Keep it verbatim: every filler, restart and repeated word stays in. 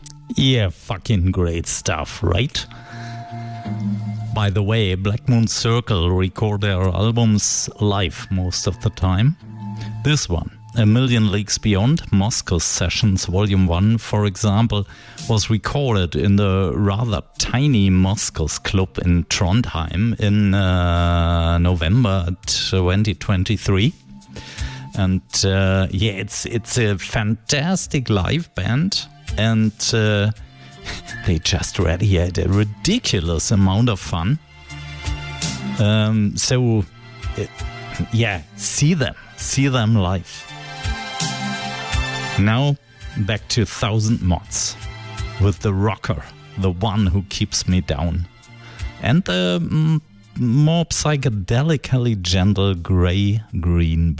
Yeah, fucking great stuff, right? By the way, Black Moon Circle record their albums live most of the time. This one, A Million Leagues Beyond, Moscow Sessions Volume one, for example, was recorded in the rather tiny Moscow's Club in Trondheim in uh, November twenty twenty-three. And uh, yeah, it's it's a fantastic live band, and uh, they just radiate a ridiculous amount of fun. Um, so, uh, yeah, see them, see them live. Now, back to Thousand Mods with the rocker, the one who keeps me down, and the mm, more psychedelically gentle Grey Green